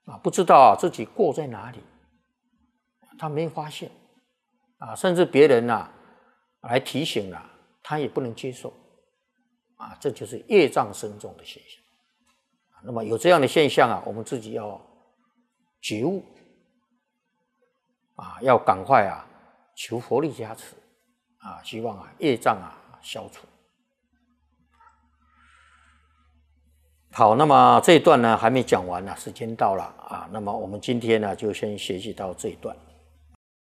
不知道自己过在哪里，他没发现甚至别人来提醒了，他也不能接受这就是业障深重的现象。那么有这样的现象我们自己要觉悟要赶快求佛力加持希望业障消除。好，那么这一段呢还没讲完时间到了那么我们今天呢就先学习到这一段。